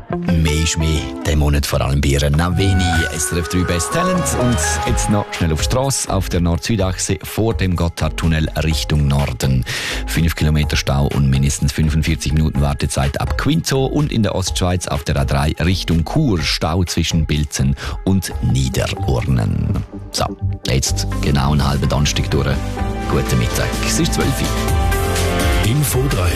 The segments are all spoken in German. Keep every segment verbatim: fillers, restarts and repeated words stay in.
Mehr ist mehr, diesen Monat vor allem bei Naveni, S R F drei Best Talent. Und jetzt noch schnell auf die Strasse, auf der Nord-Süd-Achse vor dem Gotthardtunnel Richtung Norden. Fünf Kilometer Stau und mindestens fünfundvierzig Minuten Wartezeit ab Quinto. Und in der Ostschweiz auf der A drei Richtung Chur, Stau zwischen Bilzen und Niederurnen. So, jetzt genau einen halben Donnerstag durch. Guten Mittag, es ist zwölf Uhr. Info drei.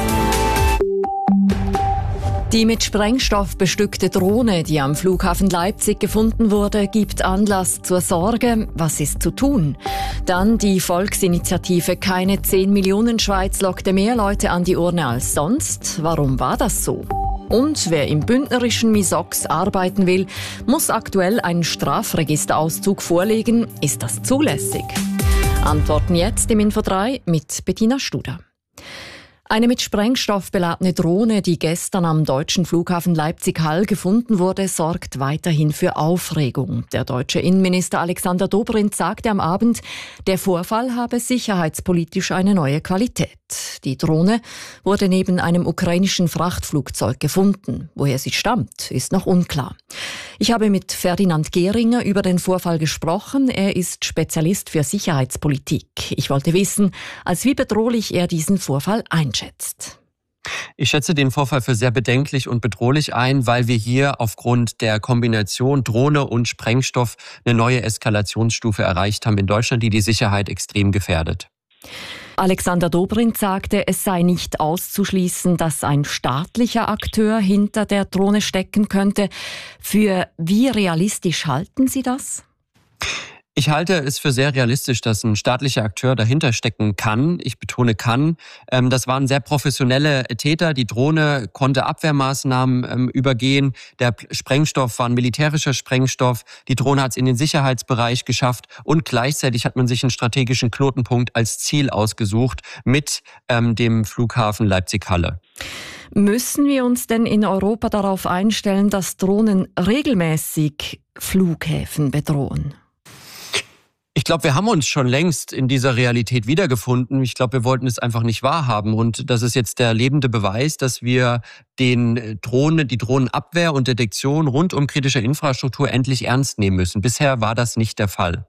Die mit Sprengstoff bestückte Drohne, die am Flughafen Leipzig gefunden wurde, gibt Anlass zur Sorge. Was ist zu tun? Dann die Volksinitiative Keine zehn Millionen Schweiz lockte mehr Leute an die Urne als sonst. Warum war das so? Und wer im bündnerischen Misox arbeiten will, muss aktuell einen Strafregisterauszug vorlegen. Ist das zulässig? Antworten jetzt im Info drei mit Bettina Studer. Eine mit Sprengstoff beladene Drohne, die gestern am deutschen Flughafen Leipzig-Hall gefunden wurde, sorgt weiterhin für Aufregung. Der deutsche Innenminister Alexander Dobrindt sagte am Abend, der Vorfall habe sicherheitspolitisch eine neue Qualität. Die Drohne wurde neben einem ukrainischen Frachtflugzeug gefunden. Woher sie stammt, ist noch unklar. Ich habe mit Ferdinand Gehringer über den Vorfall gesprochen. Er ist Spezialist für Sicherheitspolitik. Ich wollte wissen, als wie bedrohlich er diesen Vorfall einschätzt. Ich schätze den Vorfall für sehr bedenklich und bedrohlich ein, weil wir hier aufgrund der Kombination Drohne und Sprengstoff eine neue Eskalationsstufe erreicht haben in Deutschland, die die Sicherheit extrem gefährdet. Alexander Dobrindt sagte, es sei nicht auszuschließen, dass ein staatlicher Akteur hinter der Drohne stecken könnte. Für wie realistisch halten Sie das? Ich halte es für sehr realistisch, dass ein staatlicher Akteur dahinter stecken kann. Ich betone kann. Das waren sehr professionelle Täter. Die Drohne konnte Abwehrmaßnahmen übergehen. Der Sprengstoff war ein militärischer Sprengstoff. Die Drohne hat es in den Sicherheitsbereich geschafft. Und gleichzeitig hat man sich einen strategischen Knotenpunkt als Ziel ausgesucht mit dem Flughafen Leipzig-Halle. Müssen wir uns denn in Europa darauf einstellen, dass Drohnen regelmäßig Flughäfen bedrohen? Ich glaube, wir haben uns schon längst in dieser Realität wiedergefunden. Ich glaube, wir wollten es einfach nicht wahrhaben. Und das ist jetzt der lebende Beweis, dass wir den Drohnen, die Drohnenabwehr und Detektion rund um kritische Infrastruktur endlich ernst nehmen müssen. Bisher war das nicht der Fall.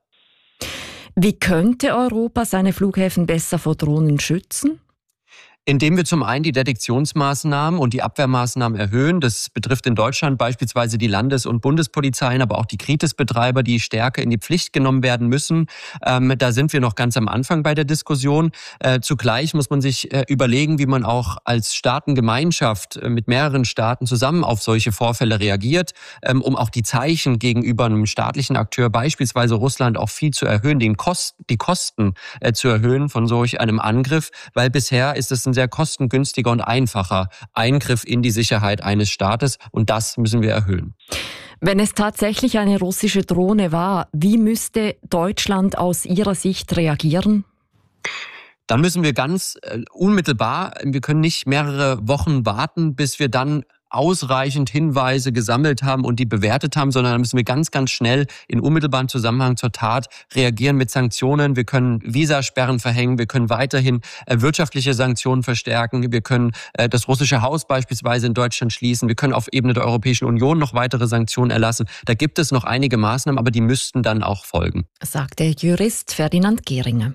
Wie könnte Europa seine Flughäfen besser vor Drohnen schützen? Indem wir zum einen die Detektionsmaßnahmen und die Abwehrmaßnahmen erhöhen. Das betrifft in Deutschland beispielsweise die Landes- und Bundespolizeien, aber auch die Kritisbetreiber, die stärker in die Pflicht genommen werden müssen. Ähm, da sind wir noch ganz am Anfang bei der Diskussion. Äh, zugleich muss man sich äh, überlegen, wie man auch als Staatengemeinschaft äh, mit mehreren Staaten zusammen auf solche Vorfälle reagiert, ähm, um auch die Zeichen gegenüber einem staatlichen Akteur, beispielsweise Russland, auch viel zu erhöhen, den Kost, die Kosten äh, zu erhöhen von solch einem Angriff, weil bisher ist es ein sehr kostengünstiger und einfacher Eingriff in die Sicherheit eines Staates und das müssen wir erhöhen. Wenn es tatsächlich eine russische Drohne war, wie müsste Deutschland aus Ihrer Sicht reagieren? Dann müssen wir ganz äh, unmittelbar, wir können nicht mehrere Wochen warten, bis wir dann ausreichend Hinweise gesammelt haben und die bewertet haben, sondern da müssen wir ganz, ganz schnell in unmittelbaren Zusammenhang zur Tat reagieren mit Sanktionen. Wir können Visasperren verhängen, wir können weiterhin äh, wirtschaftliche Sanktionen verstärken, wir können äh, das russische Haus beispielsweise in Deutschland schließen, wir können auf Ebene der Europäischen Union noch weitere Sanktionen erlassen. Da gibt es noch einige Maßnahmen, aber die müssten dann auch folgen. Sagt der Jurist Ferdinand Gehringer.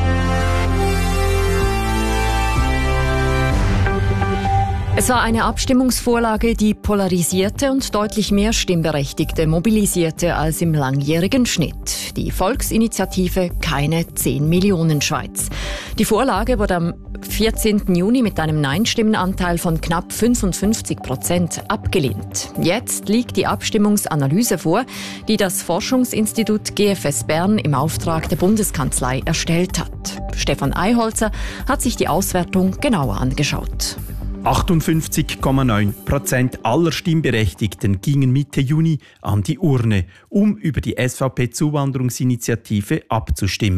Es war eine Abstimmungsvorlage, die polarisierte und deutlich mehr Stimmberechtigte mobilisierte als im langjährigen Schnitt. Die Volksinitiative Keine zehn Millionen Schweiz. Die Vorlage wurde am vierzehnten Juni mit einem Nein-Stimmenanteil von knapp fünfundfünfzig Prozent abgelehnt. Jetzt liegt die Abstimmungsanalyse vor, die das Forschungsinstitut G F S Bern im Auftrag der Bundeskanzlei erstellt hat. Stefan Eiholzer hat sich die Auswertung genauer angeschaut. achtundfünfzig Komma neun Prozent aller Stimmberechtigten gingen Mitte Juni an die Urne, um über die S V P-Zuwanderungsinitiative abzustimmen.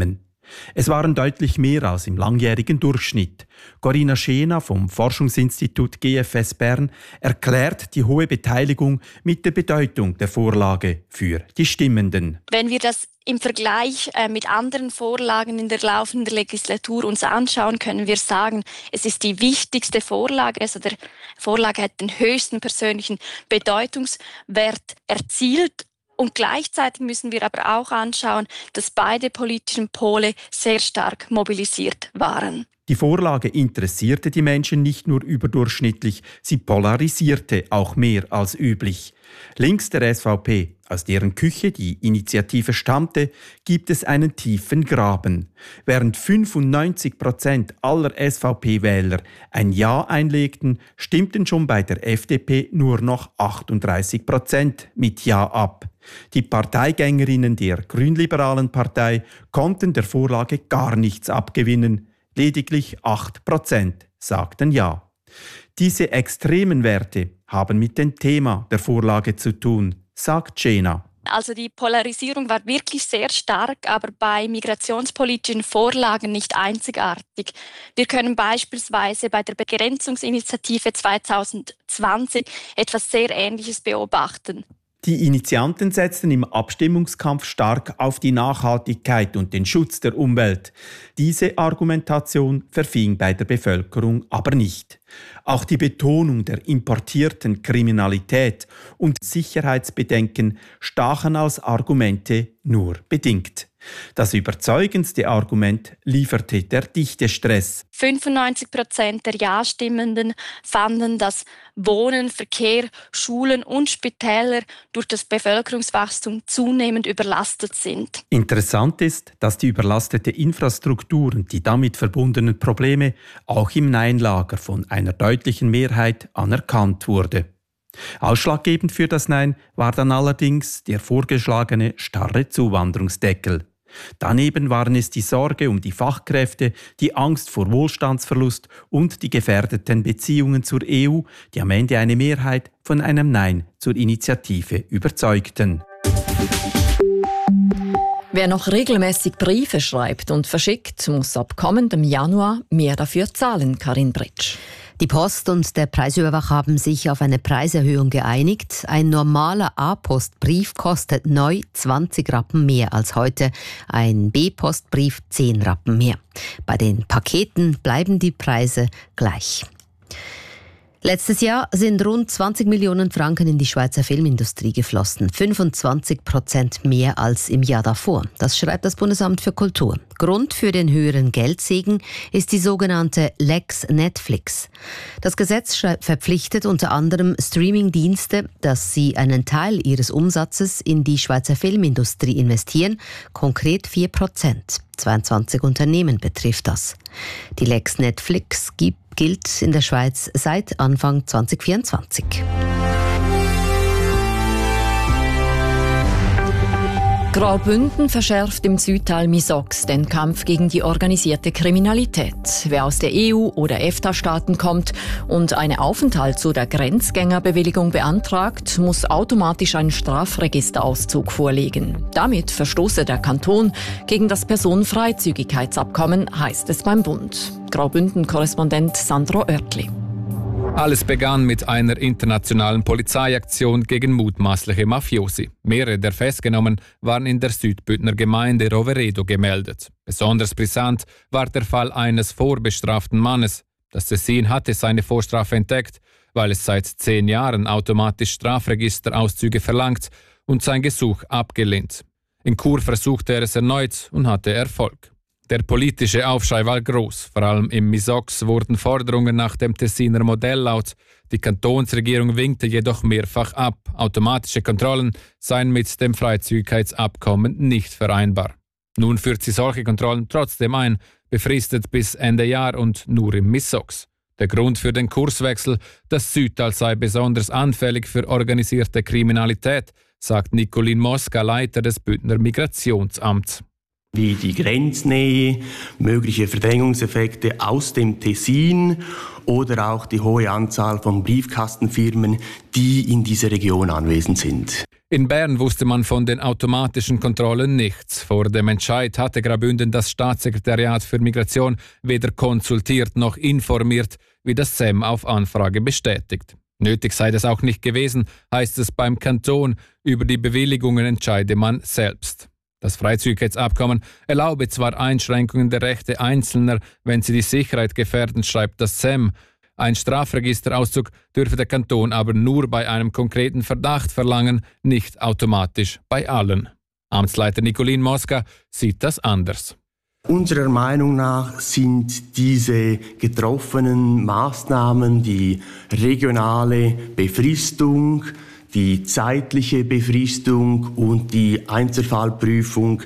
Es waren deutlich mehr als im langjährigen Durchschnitt. Corinna Schena vom Forschungsinstitut G F S Bern erklärt die hohe Beteiligung mit der Bedeutung der Vorlage für die Stimmenden. Wenn wir das im Vergleich äh, mit anderen Vorlagen in der laufenden Legislatur uns anschauen, können wir sagen, es ist die wichtigste Vorlage. Also der Vorlage hat den höchsten persönlichen Bedeutungswert erzielt. Und gleichzeitig müssen wir aber auch anschauen, dass beide politischen Pole sehr stark mobilisiert waren. Die Vorlage interessierte die Menschen nicht nur überdurchschnittlich, sie polarisierte auch mehr als üblich. Links der S V P, aus deren Küche die Initiative stammte, gibt es einen tiefen Graben. Während fünfundneunzig Prozent aller S V P-Wähler ein Ja einlegten, stimmten schon bei der F D P nur noch achtunddreißig Prozent mit Ja ab. Die Parteigängerinnen der Grünliberalen Partei konnten der Vorlage gar nichts abgewinnen. Lediglich acht Prozent sagten Ja. Diese extremen Werte haben mit dem Thema der Vorlage zu tun, sagt Schena. Also die Polarisierung war wirklich sehr stark, aber bei migrationspolitischen Vorlagen nicht einzigartig. Wir können beispielsweise bei der Begrenzungsinitiative zwanzig zwanzig etwas sehr Ähnliches beobachten. Die Initianten setzten im Abstimmungskampf stark auf die Nachhaltigkeit und den Schutz der Umwelt. Diese Argumentation verfing bei der Bevölkerung aber nicht. Auch die Betonung der importierten Kriminalität und Sicherheitsbedenken stachen als Argumente nur bedingt. Das überzeugendste Argument lieferte der Dichtestress. fünfundneunzig Prozent der Ja-Stimmenden fanden, dass Wohnen, Verkehr, Schulen und Spitäler durch das Bevölkerungswachstum zunehmend überlastet sind. Interessant ist, dass die überlastete Infrastruktur und die damit verbundenen Probleme auch im Nein-Lager von einer deutlichen Mehrheit anerkannt wurde. Ausschlaggebend für das Nein war dann allerdings der vorgeschlagene starre Zuwanderungsdeckel. Daneben waren es die Sorge um die Fachkräfte, die Angst vor Wohlstandsverlust und die gefährdeten Beziehungen zur E U, die am Ende eine Mehrheit von einem Nein zur Initiative überzeugten. Wer noch regelmäßig Briefe schreibt und verschickt, muss ab kommendem Januar mehr dafür zahlen, Karin Britsch. Die Post und der Preisüberwacher haben sich auf eine Preiserhöhung geeinigt. Ein normaler A-Post-Brief kostet neu zwanzig Rappen mehr als heute, ein B-Post-Brief zehn Rappen mehr. Bei den Paketen bleiben die Preise gleich. Letztes Jahr sind rund zwanzig Millionen Franken in die Schweizer Filmindustrie geflossen, fünfundzwanzig Prozent mehr als im Jahr davor. Das schreibt das Bundesamt für Kultur. Grund für den höheren Geldsegen ist die sogenannte Lex Netflix. Das Gesetz verpflichtet unter anderem Streamingdienste, dass sie einen Teil ihres Umsatzes in die Schweizer Filmindustrie investieren, konkret vier Prozent. zweiundzwanzig Unternehmen betrifft das. Die Lex Netflix gibt gilt in der Schweiz seit Anfang zwanzig vierundzwanzig. Graubünden verschärft im Südtal Misox den Kampf gegen die organisierte Kriminalität. Wer aus der E U- oder EFTA-Staaten kommt und eine Aufenthalts- oder Grenzgängerbewilligung beantragt, muss automatisch einen Strafregisterauszug vorlegen. Damit verstoße der Kanton gegen das Personenfreizügigkeitsabkommen, heißt es beim Bund. Graubünden-Korrespondent Sandro Oertli. Alles begann mit einer internationalen Polizeiaktion gegen mutmaßliche Mafiosi. Mehrere der Festgenommenen waren in der Südbündner Gemeinde Roveredo gemeldet. Besonders brisant war der Fall eines vorbestraften Mannes. Das Tessin hatte seine Vorstrafe entdeckt, weil es seit zehn Jahren automatisch Strafregisterauszüge verlangt und sein Gesuch abgelehnt. In Chur versuchte er es erneut und hatte Erfolg. Der politische Aufschrei war groß. Vor allem im Misox wurden Forderungen nach dem Tessiner Modell laut. Die Kantonsregierung winkte jedoch mehrfach ab. Automatische Kontrollen seien mit dem Freizügigkeitsabkommen nicht vereinbar. Nun führt sie solche Kontrollen trotzdem ein, befristet bis Ende Jahr und nur im Misox. Der Grund für den Kurswechsel, das Südtal sei besonders anfällig für organisierte Kriminalität, sagt Nicolin Mosca, Leiter des Bündner Migrationsamts. Wie die Grenznähe, mögliche Verdrängungseffekte aus dem Tessin oder auch die hohe Anzahl von Briefkastenfirmen, die in dieser Region anwesend sind. In Bern wusste man von den automatischen Kontrollen nichts. Vor dem Entscheid hatte Graubünden das Staatssekretariat für Migration weder konsultiert noch informiert, wie das S E M auf Anfrage bestätigt. Nötig sei das auch nicht gewesen, heißt es beim Kanton. Über die Bewilligungen entscheide man selbst. Das Freizügigkeitsabkommen erlaube zwar Einschränkungen der Rechte Einzelner, wenn sie die Sicherheit gefährden, schreibt das S E M. Ein Strafregisterauszug dürfe der Kanton aber nur bei einem konkreten Verdacht verlangen, nicht automatisch bei allen. Amtsleiter Nicolin Mosca sieht das anders. Unserer Meinung nach sind diese getroffenen Maßnahmen, die regionale Befristung, die zeitliche Befristung und die Einzelfallprüfung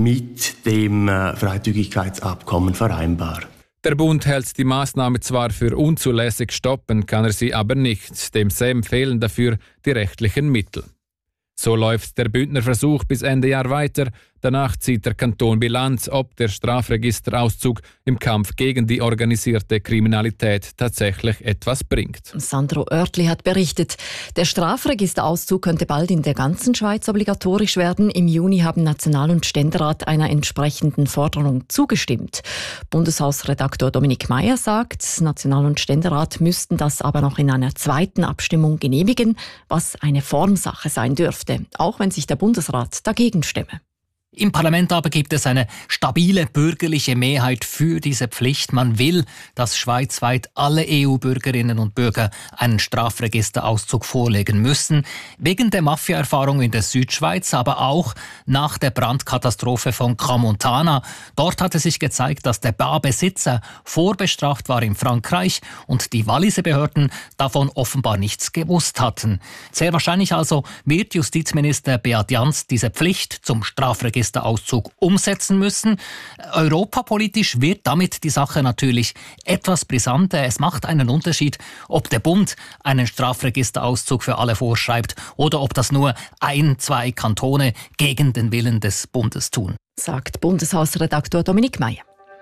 mit dem Freizügigkeitsabkommen vereinbar. Der Bund hält die Maßnahme zwar für unzulässig, stoppen kann er sie aber nicht. Dem S E M fehlen dafür die rechtlichen Mittel. So läuft der Bündner Versuch bis Ende Jahr weiter. Danach zieht der Kanton Bilanz, ob der Strafregisterauszug im Kampf gegen die organisierte Kriminalität tatsächlich etwas bringt. Sandro Oertli hat berichtet, der Strafregisterauszug könnte bald in der ganzen Schweiz obligatorisch werden. Im Juni haben National- und Ständerat einer entsprechenden Forderung zugestimmt. Bundeshausredaktor Dominik Meyer sagt, National- und Ständerat müssten das aber noch in einer zweiten Abstimmung genehmigen, was eine Formsache sein dürfte, auch wenn sich der Bundesrat dagegen stimme. Im Parlament aber gibt es eine stabile bürgerliche Mehrheit für diese Pflicht. Man will, dass schweizweit alle E U-Bürgerinnen und Bürger einen Strafregisterauszug vorlegen müssen. Wegen der Mafia-Erfahrung in der Südschweiz, aber auch nach der Brandkatastrophe von Crans-Montana. Dort hatte sich gezeigt, dass der Barbesitzer vorbestraft war in Frankreich und die Walliser Behörden davon offenbar nichts gewusst hatten. Sehr wahrscheinlich also wird Justizminister Beat Jans diese Pflicht zum Strafregister Auszug umsetzen müssen. Europapolitisch wird damit die Sache natürlich etwas brisanter. Es macht einen Unterschied, ob der Bund einen Strafregisterauszug für alle vorschreibt oder ob das nur ein, zwei Kantone gegen den Willen des Bundes tun. Sagt Bundeshausredaktor Dominik Meyer.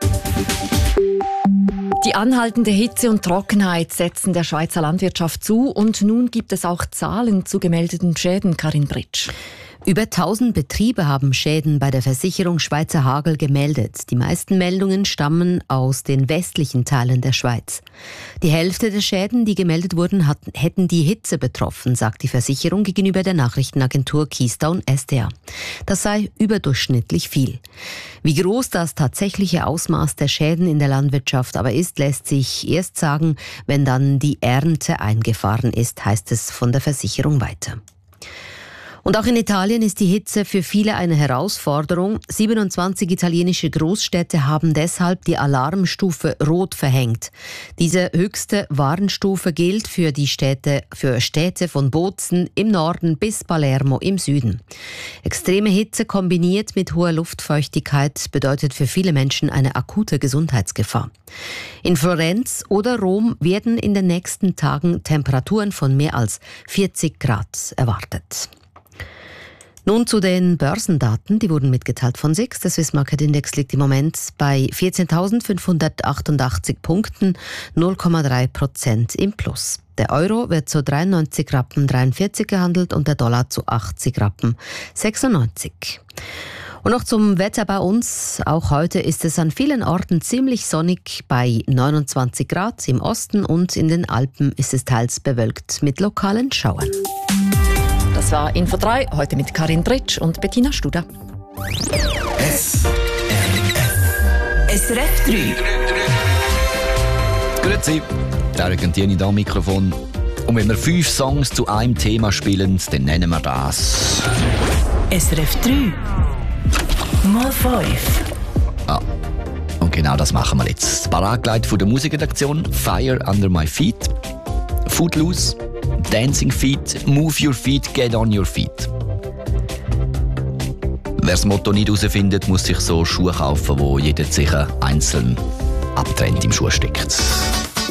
Die anhaltende Hitze und Trockenheit setzen der Schweizer Landwirtschaft zu und nun gibt es auch Zahlen zu gemeldeten Schäden, Karin Britsch. Über tausend Betriebe haben Schäden bei der Versicherung Schweizer Hagel gemeldet. Die meisten Meldungen stammen aus den westlichen Teilen der Schweiz. Die Hälfte der Schäden, die gemeldet wurden, hat, hätten die Hitze betroffen, sagt die Versicherung gegenüber der Nachrichtenagentur Keystone S D A. Das sei überdurchschnittlich viel. Wie groß das tatsächliche Ausmaß der Schäden in der Landwirtschaft aber ist, lässt sich erst sagen, wenn dann die Ernte eingefahren ist, heißt es von der Versicherung weiter. Und auch in Italien ist die Hitze für viele eine Herausforderung. siebenundzwanzig italienische Großstädte haben deshalb die Alarmstufe Rot verhängt. Diese höchste Warnstufe gilt für die Städte, für Städte von Bozen im Norden bis Palermo im Süden. Extreme Hitze kombiniert mit hoher Luftfeuchtigkeit bedeutet für viele Menschen eine akute Gesundheitsgefahr. In Florenz oder Rom werden in den nächsten Tagen Temperaturen von mehr als vierzig Grad erwartet. Nun zu den Börsendaten, die wurden mitgeteilt von S I X. Der Swiss Market Index liegt im Moment bei vierzehntausendfünfhundertachtundachtzig Punkten, null Komma drei Prozent im Plus. Der Euro wird zu dreiundneunzig Rappen dreiundvierzig gehandelt und der Dollar zu achtzig Rappen sechsundneunzig. Und noch zum Wetter bei uns. Auch heute ist es an vielen Orten ziemlich sonnig bei neunundzwanzig Grad im Osten und in den Alpen ist es teils bewölkt mit lokalen Schauern. Das war Info drei, heute mit Karin Britsch und Bettina Studer. S R F. S R F drei. Grüezi, der Argentini da am Mikrofon. Und wenn wir fünf Songs zu einem Thema spielen, dann nennen wir das S R F drei mal fünf. Ah, und genau das machen wir jetzt. Paratgeleitet von der Musikredaktion Fire Under My Feet, Footloose, Dancing Feet, Move Your Feet, Get On Your Feet. Wer das Motto nicht herausfindet, muss sich so Schuhe kaufen, wo jeder sicher einzeln abtrennt im Schuh steckt.